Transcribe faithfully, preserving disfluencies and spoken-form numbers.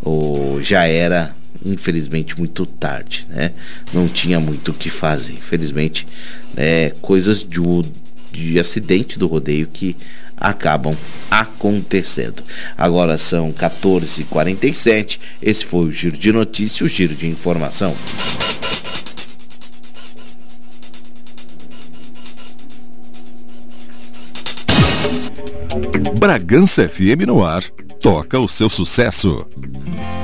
ou já era, infelizmente, muito tarde, né? Não tinha muito o que fazer, infelizmente, né? Coisas de, de acidente do rodeio que acabam acontecendo. Agora são quatorze e quarenta e sete, esse foi o Giro de Notícias, o Giro de Informação. Bragança F M no ar, toca o seu sucesso.